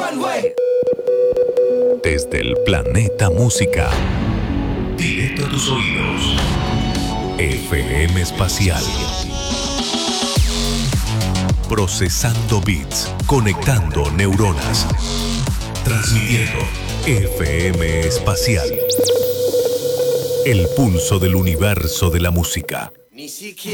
Desde el planeta música, directo a tus oídos. FM Espacial. Procesando bits, conectando neuronas. Transmitiendo FM Espacial. El pulso del universo de la música.